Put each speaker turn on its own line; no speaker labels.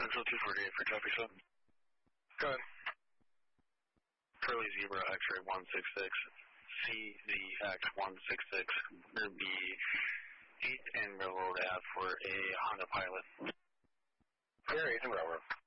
Central 248 for traffic stop.
Go ahead.
Curly Zebra X-ray 166. See the X166. Going to be 8 and Railroad Ave for a Honda Pilot.
Clear 8 and Railroad.